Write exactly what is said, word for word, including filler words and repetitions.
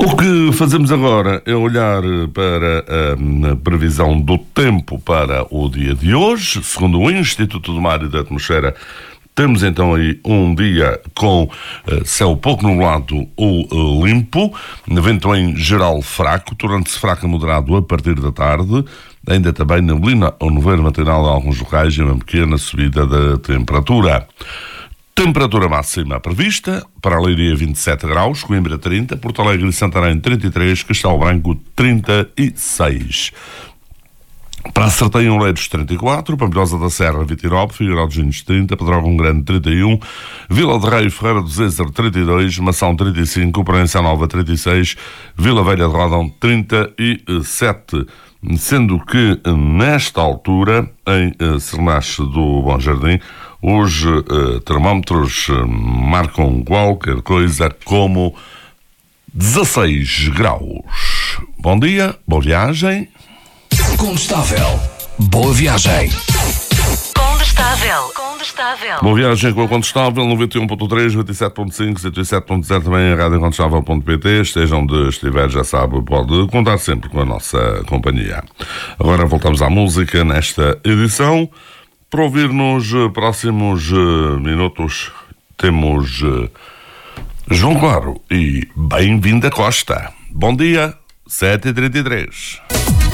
O que fazemos agora é olhar para a previsão do tempo para o dia de hoje. Segundo o Instituto do Mar e da Atmosfera, temos então aí um dia com uh, céu pouco nublado ou uh, limpo, vento em geral fraco, tornando-se fraco a moderado a partir da tarde, ainda também neblina ou nevoeiro matinal em alguns locais e uma pequena subida da temperatura. Temperatura máxima prevista para a Leiria vinte e sete graus, Coimbra trinta, Porto Alegre e Santarém trinta e três, Castelo Branco trinta e seis. Para a Sertém Oleiros trinta e quatro, Pampilhosa da Serra vinte e nove, Figueiró dos Vinhos trinta, Pedrógão Grande trinta e um, Vila de Rei e Ferreira do Zézer trinta e dois, Mação trinta e cinco, Proença Nova trinta e seis, Vila Velha de Rodão trinta e sete. Sendo que nesta altura, em uh, Sernache do Bom Jardim, os uh, termómetros uh, marcam qualquer coisa como dezasseis graus. Bom dia, boa viagem. Condestável, boa viagem. Condestável, condestável. Boa viagem com a Condestável, noventa e um ponto três, noventa e sete ponto cinco, cento e sete ponto zero, também em rádio condestável ponto pt. Estejam onde estiver, já sabe, pode contar sempre com a nossa companhia. Agora voltamos à música nesta edição. Para ouvir nos próximos uh, minutos, temos uh, João Claro e Bem-vinda Costa. Bom dia, sete e trinta e três.